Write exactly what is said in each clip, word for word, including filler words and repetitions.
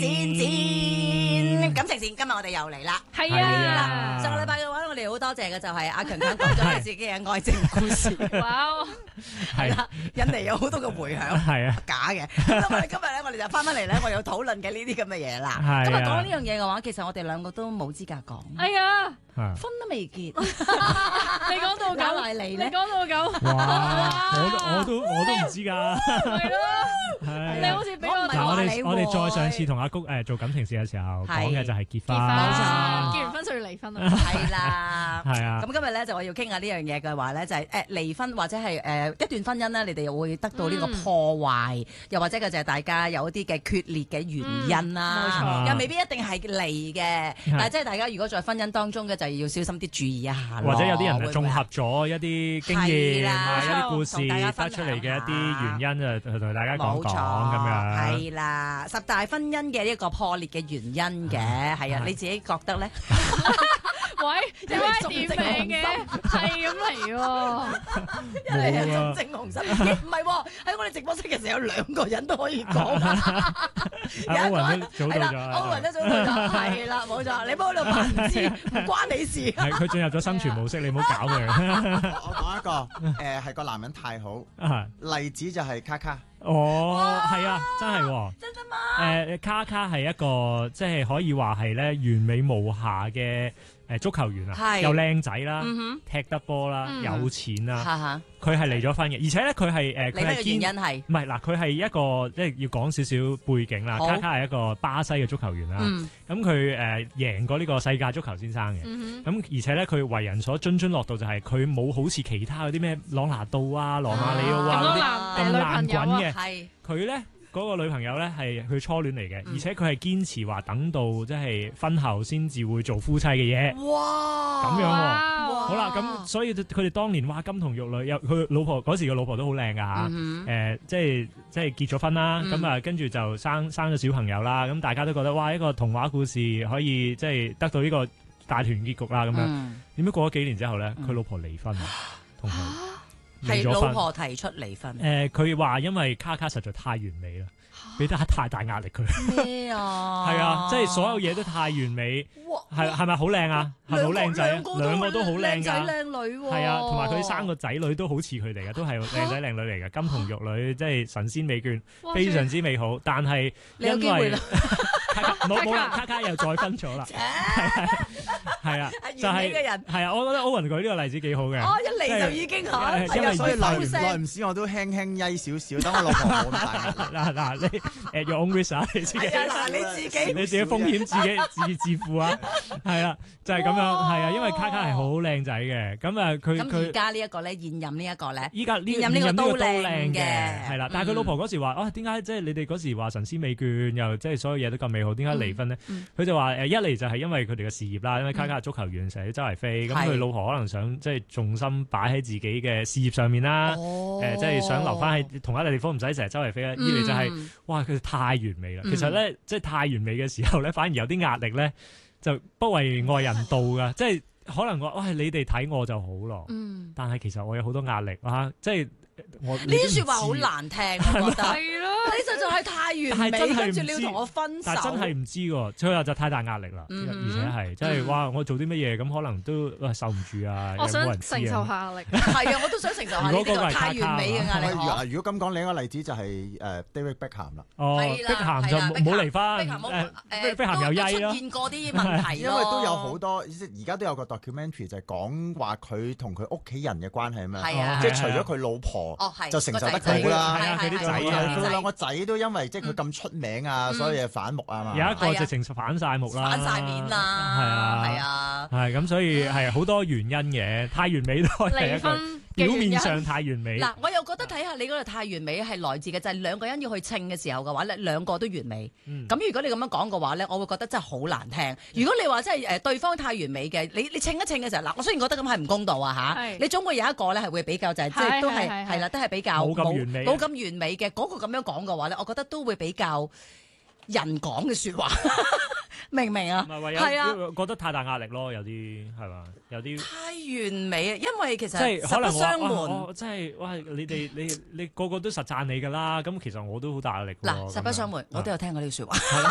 戰感情線，今日我哋又嚟啦。 係啊， 上個禮拜嘅話，我哋好多謝嘅就係阿強強講咗佢自己嘅愛情故事。 哇， 係啦，引嚟有好多嘅迴響。 係啊， 假嘅。咁我哋今日咧，我哋就翻返嚟咧，我哋要討論嘅呢啲咁嘅嘢啦。 係啊今日講呢樣嘢嘅話，其實我哋兩個都冇資格講。 哎呀， 婚都未結， 你講到搞咁， 嚟你咧你講到咁， 哇！我都我都我都唔知㗎。 係咯， 係你好似俾我我唔係嗱，我話你哋我哋會再上次同阿谷誒做感情事嘅時候係講嘅就係結婚， 結婚， 冇錯結完婚就要離婚啦。 係啦。 係啊咁今日咧就我要傾下呢樣嘢嘅話咧，就係誒離婚或者係誒一段婚姻咧，你哋會得到呢個破壞，又或者嘅就係大家有一啲嘅決裂嘅原因啦。 嗯冇錯又未必一定係離嘅，但係即係大家如果在婚姻當中嘅就要小心啲注意一下咯。 或者有啲人係綜會唔會啊合咗一啲經驗係啦啊，一啲故事同大家得分享出嚟嘅一啲原因就同大家講冇錯講咁樣。 係啦，十大婚姻嘅呢個破裂嘅原因嘅，係啊，你自己覺得咧？ 喂，點解點名嘅？係咁嚟喎。 因為係冇啊中正紅心，咦唔係喎，喺我哋直播室嘅時候有兩個人都可以講，有一個歐雲都早係啦， 到咗， 歐雲都早到咗，係啦，冇錯，你唔好喺度扮唔知，唔關你事。 係佢進入咗生存模式，你唔好搞佢。 我我講一個誒係個男人太好， 啊例子就係卡卡。 哦，係啊，真係喎。 真真嘛？ 誒卡卡係一個即係可以話係咧完美無瑕嘅誒足球員啊， 係又靚仔啦， 嗯踢得波啦， 嗯有錢哼， 啦， 哈哈， 佢係離咗婚嘅，而且咧佢係誒佢係你嘅原因堅係唔係嗱，佢係一個即係要講少少背景啦。 好卡卡係一個巴西嘅足球員啦， 嗯咁佢誒贏過呢個世界足球先生嘅。 嗯咁而且咧，佢為人所津津樂道就係佢冇好似其他嗰啲咩朗拿度啊、羅馬里奧咁多啊嗰啲咁男誒女朋友啊爛滾嘅。 係佢咧嗰個女朋友咧係佢初戀嚟嘅， 嗯而且佢係堅持話等到即係婚後先至會做夫妻嘅嘢。 哇咁樣喎哇好啦，咁所以佢哋當年哇金童玉女，有佢老婆嗰時個老婆都好靚噶嚇。 嗯哼誒、即係即係結咗婚啦，咁啊、 嗯跟住就生生咗小朋友啦，咁大家都覺得哇一個童話故事可以即係得到呢個大團結局啦咁樣。 嗯點解過咗幾年之後咧，佢、 嗯老婆離婚啊，同佢係老離咗婚。 婆提出離婚誒，佢話因為卡卡實在太完美啦，俾得太大壓力佢。 咩啊？ 係啊，即係所有嘢都太完美， 哇係係咪好靚啊？係咪好靚仔啊？兩個都好靚靚仔㗎。 靚女喎。 係啊，同埋佢生個仔女都好似佢哋嘅，都係靚仔靚女嚟嘅，金童玉女，即係神仙美眷， 哇非常之美好。但係你有因為機會啦卡卡冇冇啦，卡卡又再婚咗啦，係啊，就係完美嘅係人係啊，我覺得歐雲舉呢個例子幾好嘅。 哦，一嚟就已經嚇， 係係啊， 因為所以耐唔收聲耐唔時我都輕輕曳少少，等我老婆冇咁大壓力。 嗱嗱，你誒 your own risk 啊，你自己係啊，嗱你自己你自己風險自己自自負啊，係啊，就係咁樣，係啊，因為卡卡係好靚仔嘅，咁啊佢咁而佢。 家呢一個咧，現任呢一個咧， 依家呢現任呢個都靚嘅， 嘅係啦。但係佢嗯老婆嗰時話：，啊點解即係你哋嗰時話神仙美眷，又即係所有嘢都咁美好，點解離婚呢？ 嗯佢就話：誒一嚟就係因為佢哋嘅事業啦，因為卡卡係足球員，成日周圍飛，咁係佢老婆可能想即係重心擺喺自己嘅事業上面啦。 哦誒，即係想留翻喺同一個地方，唔使成日周圍飛啦。二嚟就係，哇，佢太完美啦。 嗯其實咧，即係太完美嘅時候咧，反而有啲壓力咧，就不為外人道噶。即係可能我，喂，你哋睇我就好咯。 嗯， 但係其實我有好多壓力啊！即係我呢啲説話好，難聽，我覺得。 係咯， 你實在係太完美， 但係真係跟唔知住你要同我分手。 但係真係唔知喎，最後就太大壓力啦， 嗯而且係即係嗯哇！我做啲乜嘢咁可能都哇受唔住啊，有我想冇人知承受啊？ 下壓力。 係啊，我都想承受下呢如果嗰個係個太完美嘅壓力。 如嗬如果咁講，另一個例子就係誒 David Beckham 啦， 哦， 係碧啦咸就係啦冇冇離碧婚， 咸冇誒誒碧咸又都曳咯出，現過啲問題因為都有好多，即係而家都有個 documentary 就係講話佢同佢屋企人嘅關係啊嘛， 係啊即係除咗佢老婆哦係就承受得個仔到啦， 係啊佢啲仔係啊佢兩個仔都因為即係佢咁出名啊， 嗯所以反目啊嘛。 有一個直情反晒目啦， 反晒面啦， 係啊係啊。 係咁，所以係好多原因嘅，太完美都係離一個婚嘅原因表面上太完美。 嗱，我又覺得睇下你嗰個太完美係來自嘅就係兩個人要去稱嘅時候嘅話咧，兩個都完美。 嗯咁如果你咁樣講嘅話咧，我會覺得真係好難聽。如果你話真係誒對方太完美嘅，你你稱一稱嘅時候，嗱，我雖然覺得咁係唔公道啊嚇， 係你總會有一個咧係會比較就係即係係都係係係係啦，都係比較冇咁完美冇咁完美嘅嗰個咁樣講嘅話咧，我覺得都會比較人講嘅説話，明唔明啊唔？係話有係啊有覺得太大壓力咯，有啲係嘛，有啲。 太完美啊！因為其實即係可實能我哇不相瞞。 我即係哇！你哋你你個個都實讚你㗎啦，咁其實我都好大壓力喎。 嗱，實不相瞞， 咁樣我都有聽過呢句説話。 係咯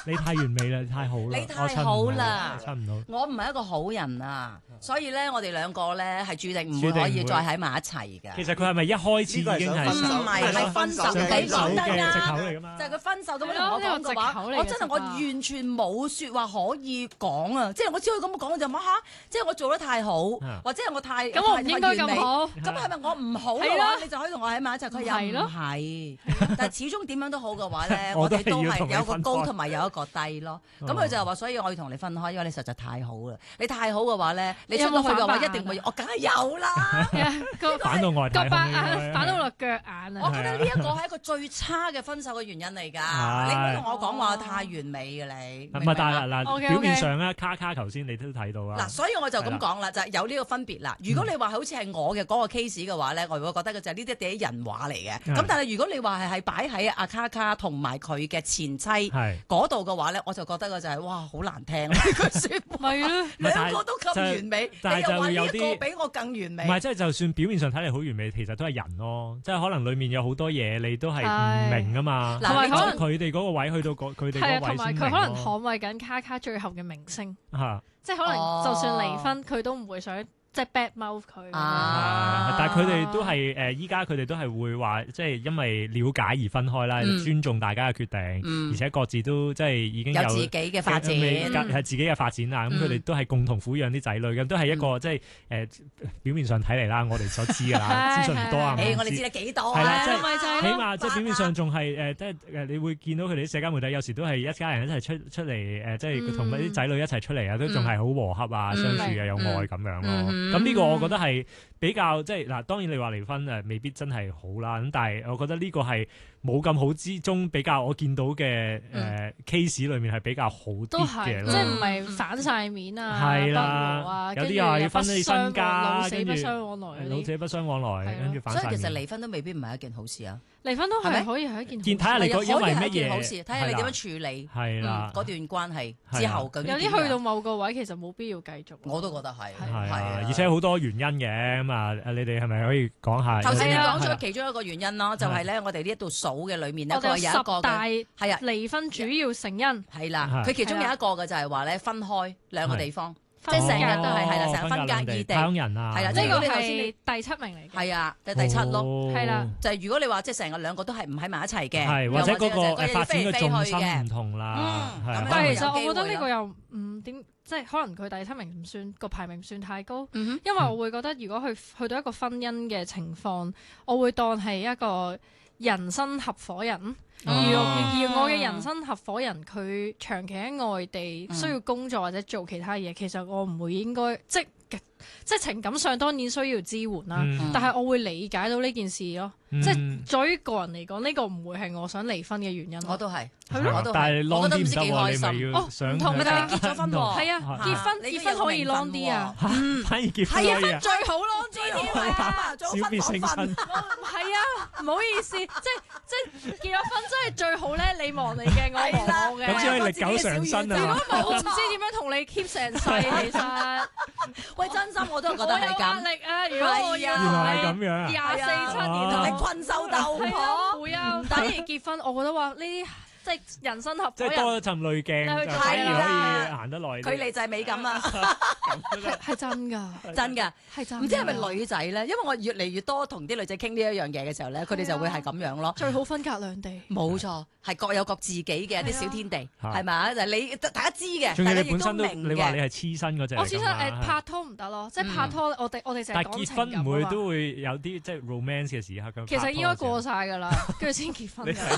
你太完美啦，你太好啦， 你太好啦我親唔到， 我唔係一個好人啊，所以咧我哋兩個咧係注定唔會注定唔會可以再喺埋一齊㗎。 其實佢係咪一開始已經係唔係係分手想嘅分手嘅講得啱藉口嚟㗎嘛？ 就係佢分手咁樣係同我咯呢個藉講嘅話， 口嚟嘅我真係我實話完全冇説話可以講啊！即係我只可以咁講就乜嚇，即係我做得太好， 啊或者係我太咁我唔應該太完美咁好。 咁係咪我唔好嘅係咯， 話你就可以同我喺埋一齊？佢又唔係咯係，但係始終點樣都好嘅話咧， 我都我哋都係要同係有一個你分開高同埋有一個低咯。咁佢就話：所以我要同你分開，因為你實在太好啦。你太好嘅話咧，你出到去嘅話一定會，我梗係有啦。 係啊，個反到外太個白空應該眼反到落腳眼啊！ 我覺得呢一個係一個最差嘅分手嘅原因嚟㗎。 係你唔好同我講話太完美嘅你。 唔係，但係嗱， OK，OK 表面上咧，卡卡頭先你都睇到啦。 嗱，所以我就咁講啦，就係有呢個分別啦。如果你話好似係我嘅嗰個 case 嘅話咧，我會覺得嘅就係呢啲啲人話嚟嘅。 係咁但係如果你話係係擺喺阿卡卡同埋佢嘅前妻係嗰度嘅話咧，我就覺得嘅就係哇好難聽呢句説話。 咪咯， 兩個都咁完美， 但係你又話呢一就會有啲個比我更完美。 唔係，即係就算表面上睇嚟好完美，其實都係人咯。即係可能裡面有好多嘢你都係唔明啊嘛。 嗱同埋可能佢哋嗰個位去到嗰佢哋係啊， 嗰個位同埋先佢可能明捍衛緊卡卡最後嘅名聲， 嚇。 即係可能哦就算離婚，佢都唔會想即係 bad mouth 佢。 啊係但係佢哋都係誒，依家佢哋都係會話，即係因為了解而分開啦， 嗯尊重大家嘅決定， 嗯而且各自都即係已經有有自己嘅發展。 未係自己嘅發展啦。咁佢哋都係共同撫養啲仔女，咁都係一個嗯即係誒表面上睇嚟啦，我哋所知㗎啦，資訊唔多啊。 誒， 唔我哋知得幾多係啦即係啊？ 咪就係咯， 起碼即係表面上仲係誒，即係誒，你會見到佢哋啲社交媒體有時都係一家人一齊出出嚟誒，即係同啲仔女一齊出嚟啊，都仲係好和洽啊， 嗯相處啊，有愛咁樣咯。 嗯咁呢個我覺得係比較即係嗱，當然你話離婚誒未必真係好啦，咁但係我覺得呢個係冇咁好之中比較我見到嘅誒 case 裏面係比較好都啲係即嘅咯。 係唔係反晒面啊， 係不啦和啊， 有啲跟住又係要分不你相身家往老死不跟住相往來嗰啲。 老者不相往來， 係咯跟住反晒所以其實面。 離婚都未必唔係一件好事啊。 離婚都係咪係可以係一件好見睇下你事嗰因為可以係乜一件嘢好事，睇下你點樣處理係啦嗯嗰段關係之後究竟有點樣啲去到某個位，其實冇必要繼續。 我都覺得係係係啊，而且好多原因嘅咁啊，你哋係咪可以講下？ 頭先你係啊講咗其中一個原因咯，就係咧，我哋呢一度數嘅裏面咧， 我哋有佢有一個十大嘅係啊， 離婚主要成因， 係啦， 係佢其中有一個嘅就係話咧分開兩個地方，即係成日都係係啦，成日分隔異地， 太空人啊， 係啦即係呢個如果你頭先你係第七名嚟嘅。 係啊，就第七咯。 咯係啦就係如果你話即係成日兩個都係唔喺埋一齊嘅， 係或者嗰又或個誒發展嘅重心唔嘅， 同啦， 嗯咁樣係啊但係其實有機會我覺得呢個啦又唔點，即係可能佢第七名唔算個排名唔算太高， 嗯哼因為我會覺得如果去去到一個婚姻嘅情況，我會當係一個人生合夥人。而我哦而我嘅人生合夥人，佢長期喺外地嗯需要工作或者做其他嘢，其實我唔會應該即即係情感上當然需要支援啦， 嗯但係我會理解到呢件事咯。 嗯即係在於個人嚟講，呢個唔會係我想離婚嘅原因咯。 我都係， 係咯我都係但係我 long 覺得唔知啲唔得喎， 幾開心你咪要哦想唔同㗎但係你結咗婚喎係啊， 係結婚你結婚可以 long 啲啊， 嗯， 反而結婚係啊可以啊， 最好 long 啲添啊！ 早小別勝新。 係啊，唔好意思，即係即係結咗婚真係最好咧，你忙你嘅，我忙我嘅。 咁先可以歷久常新如果啊！ 唔係，我唔知點樣同你 keep 成世。其實喂，真心我都覺我有壓得係咁， 力啊！如果我要係啊原來係咁樣啊廿四七年同你同困獸鬥你係啊， 破。 會啊，反而結婚，我覺得話呢啲即係人生合即夥人係多一層濾鏡， 係就反而可以啦行得耐啲。 距離就係美感啊！ 係係真㗎， 真㗎， 係真㗎。 唔知係咪女仔咧？因為我越嚟越多同啲女仔傾呢一樣嘢嘅時候咧，佢哋就會係咁樣咯。 最好分隔兩地？ 冇錯，係各有各自己嘅一啲小天地， 係係咪？就係你大家知嘅， 仲要大家亦都你本身都， 明你話你嘅。 係黐身嗰只嚟㗎嘛， 我始終誒係拍拖唔得咯，即係拍拖，我哋我哋成日但係結講情婚唔會感啊嘛都會有啲即係 romance 嘅時刻咁。 其實應該過晒， 晒㗎啦，跟住先結婚你㗎。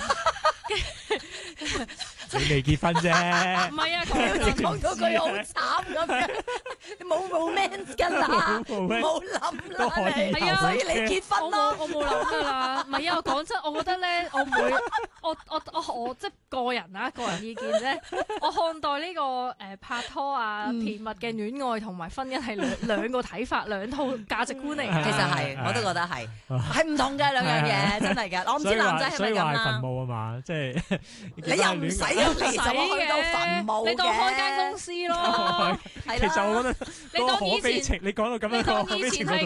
你未結婚啫。 唔係啊， 好似講講到句好慘咁樣，你冇 romance 㗎啦，唔好諗都可啦你， 以係啊所以你結婚我冇咯。 我冇諗㗎啦。唔係啊，我講真，我覺得咧，我唔會，我我我我即係個人啊，個人意見啫。我看待呢個誒拍拖啊、 嗯甜蜜嘅戀愛同埋婚姻係兩兩個睇法、兩套價值觀嚟其嘅。 實係，我都覺得係，係唔同嘅兩樣嘢，真係㗎。我唔所以話知男仔係所以話係墳咪咁啦。 墓啊嘛，即係你又唔使咁唔使嚟就去到墳墓嘅，你當開間公司， 司咯。 係其實我覺啦。 得嗰個可悲情，你講到咁樣你當個可悲情以前係